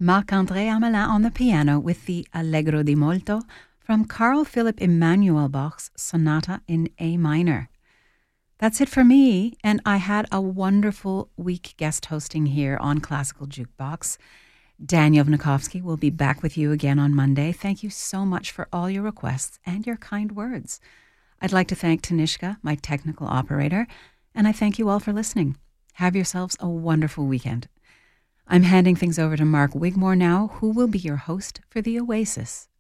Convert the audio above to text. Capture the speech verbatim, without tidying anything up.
Marc-André Amelin on the piano with the Allegro di molto from Carl Philipp Emanuel Bach's Sonata in A minor. That's it for me, and I had a wonderful week guest hosting here on Classical Jukebox. Dan Yovnikovsky will be back with you again on Monday. Thank you so much for all your requests and your kind words. I'd like to thank Tanishka, my technical operator, and I thank you all for listening. Have yourselves a wonderful weekend. I'm handing things over to Mark Wigmore now, who will be your host for The Oasis.